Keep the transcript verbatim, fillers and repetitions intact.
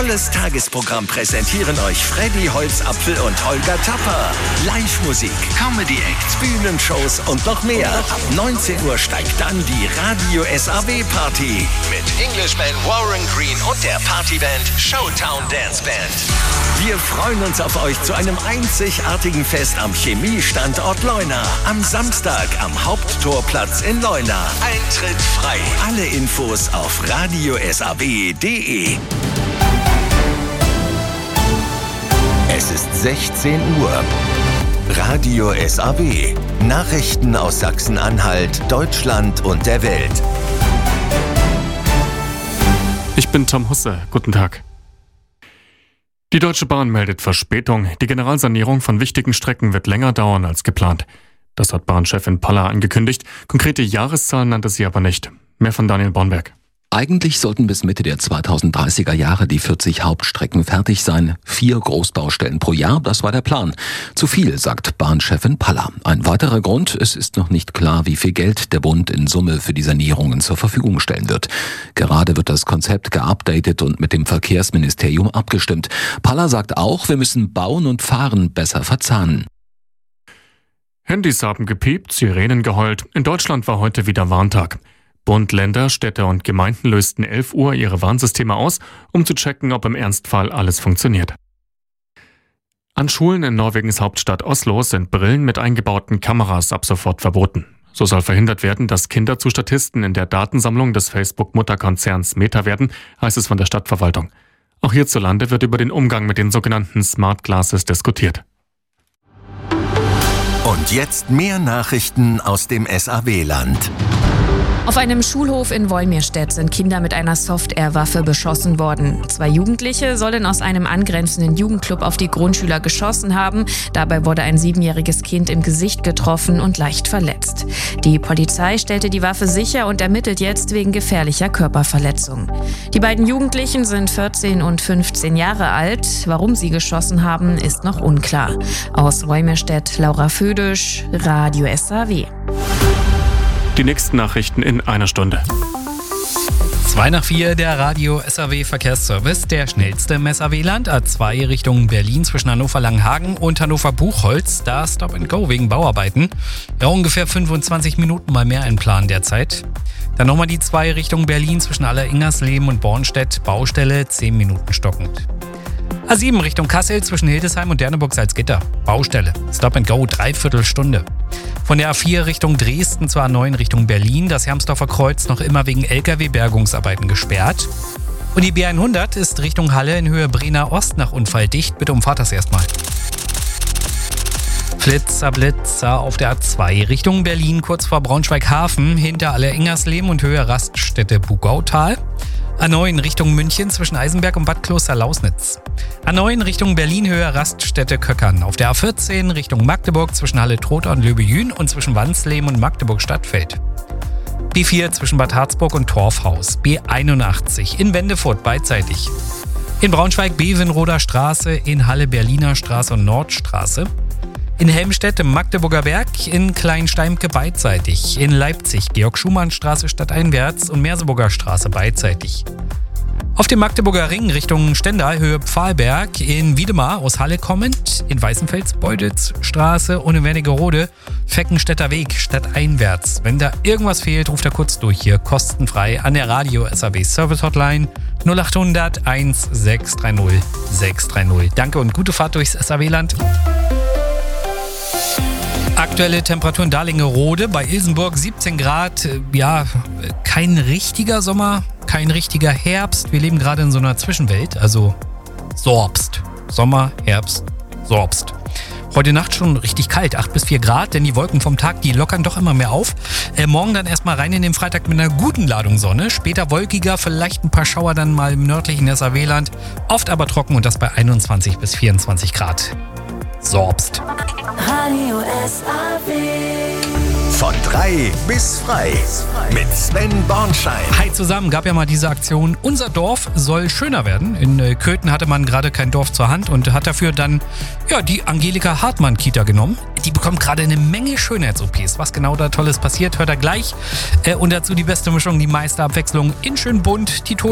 Tolles Tagesprogramm präsentieren euch Freddy Holzapfel und Holger Tapper. Live-Musik, Comedy-Acts, Bühnenshows und noch mehr. Ab neunzehn Uhr steigt dann die Radio S A W-Party mit Englishman Warren Green und der Partyband Showtown Dance Band. Wir freuen uns auf euch zu einem einzigartigen Fest am Chemiestandort Leuna. Am Samstag am Haupttorplatz in Leuna. Eintritt frei. Alle Infos auf radio s a w punkt d e. Es ist sechzehn Uhr. Radio S A W. Nachrichten aus Sachsen-Anhalt, Deutschland und der Welt. Ich bin Tom Husse. Guten Tag. Die Deutsche Bahn meldet Verspätung. Die Generalsanierung von wichtigen Strecken wird länger dauern als geplant. Das hat Bahnchefin Palla angekündigt. Konkrete Jahreszahlen nannte sie aber nicht. Mehr von Daniel Bornberg. Eigentlich sollten bis Mitte der zweitausenddreißiger Jahre die vierzig Hauptstrecken fertig sein. Vier Großbaustellen pro Jahr, das war der Plan. Zu viel, sagt Bahnchefin Palla. Ein weiterer Grund, es ist noch nicht klar, wie viel Geld der Bund in Summe für die Sanierungen zur Verfügung stellen wird. Gerade wird das Konzept geupdatet und mit dem Verkehrsministerium abgestimmt. Palla sagt auch, wir müssen Bauen und Fahren besser verzahnen. Handys haben gepiept, Sirenen geheult. In Deutschland war heute wieder Warntag. Bund, Länder, Städte und Gemeinden lösten elf Uhr ihre Warnsysteme aus, um zu checken, ob im Ernstfall alles funktioniert. An Schulen in Norwegens Hauptstadt Oslo sind Brillen mit eingebauten Kameras ab sofort verboten. So soll verhindert werden, dass Kinder zu Statisten in der Datensammlung des Facebook-Mutterkonzerns Meta werden, heißt es von der Stadtverwaltung. Auch hierzulande wird über den Umgang mit den sogenannten Smart Glasses diskutiert. Und jetzt mehr Nachrichten aus dem S A W-Land. Auf einem Schulhof in Wolmirstedt sind Kinder mit einer Soft-Air-Waffe beschossen worden. Zwei Jugendliche sollen aus einem angrenzenden Jugendclub auf die Grundschüler geschossen haben. Dabei wurde ein siebenjähriges Kind im Gesicht getroffen und leicht verletzt. Die Polizei stellte die Waffe sicher und ermittelt jetzt wegen gefährlicher Körperverletzung. Die beiden Jugendlichen sind vierzehn und fünfzehn Jahre alt. Warum sie geschossen haben, ist noch unklar. Aus Wolmirstedt, Laura Födisch, Radio S A W. Die nächsten Nachrichten in einer Stunde. zwei nach vier, der Radio S A W Verkehrsservice, der schnellste im S A W-Land. A zwei Richtung Berlin zwischen Hannover-Langenhagen und Hannover-Buchholz. Da Stop and Go wegen Bauarbeiten. Ja, ungefähr fünfundzwanzig Minuten mal mehr ein Plan derzeit. Dann nochmal die zwei Richtung Berlin zwischen Aller-Ingersleben und Bornstedt. Baustelle, zehn Minuten stockend. A sieben Richtung Kassel zwischen Hildesheim und Derneburg-Salzgitter. Baustelle. Stop and Go, dreiviertel Stunde. Von der A vier Richtung Dresden zur A neun Richtung Berlin. Das Hermsdorfer Kreuz noch immer wegen L K W-Bergungsarbeiten gesperrt. Und die B hundert ist Richtung Halle in Höhe Brenner Ost nach Unfall dicht. Bitte umfahrt das erstmal. Flitzer, Blitzer auf der A zwei Richtung Berlin kurz vor Braunschweig-Hafen. Hinter Aller-Ingersleben und Höhe Raststätte Bugautal. A neun Richtung München zwischen Eisenberg und Bad Kloster-Lausnitz. A neun Richtung Berlin Höhe Raststätte Köckern. Auf der A vierzehn Richtung Magdeburg zwischen Halle-Trotha und Löbejün und zwischen Wansleben und Magdeburg-Stadtfeld. B vier zwischen Bad Harzburg und Torfhaus. B einundachtzig in Wendefurt beidseitig. In Braunschweig Bevenroder Straße, in Halle Berliner Straße und Nordstraße. In Helmstedt im Magdeburger Berg, in Kleinsteimke beidseitig, in Leipzig Georg-Schumann-Straße stadteinwärts und Merseburger Straße beidseitig. Auf dem Magdeburger Ring Richtung Stendal, Höhe Pfahlberg, in Wiedemar aus Halle kommend, in Weißenfels Beuditzstraße und in Wernigerode Feckenstädter Weg stadteinwärts. Wenn da irgendwas fehlt, ruft er kurz durch hier kostenfrei an der Radio S A W Service Hotline null achthundert eins sechs drei null sechs drei null. Danke und gute Fahrt durchs S A W-Land. Aktuelle Temperaturen Dalingerode bei Ilsenburg siebzehn Grad. Ja, kein richtiger Sommer, kein richtiger Herbst. Wir leben gerade in so einer Zwischenwelt, also Sorbst. Sommer, Herbst, Sorbst. Heute Nacht schon richtig kalt, acht bis vier Grad, denn die Wolken vom Tag, die lockern doch immer mehr auf. Äh, morgen dann erstmal rein in den Freitag mit einer guten Ladung Sonne. Später wolkiger, vielleicht ein paar Schauer dann mal im nördlichen S A W-Land. Oft aber trocken und das bei einundzwanzig bis vierundzwanzig Grad. Sorbst. Radio S A W. Von drei bis frei mit Sven Bornschein. Hi zusammen, gab ja mal diese Aktion Unser Dorf soll schöner werden. In äh, Köthen hatte man gerade kein Dorf zur Hand und hat dafür dann ja, die Angelika Hartmann Kita genommen. Die bekommt gerade eine Menge Schönheits-O Ps. Was genau da Tolles passiert, hört er gleich. Äh, und dazu die beste Mischung, die meiste Abwechslung in schön bunt. Die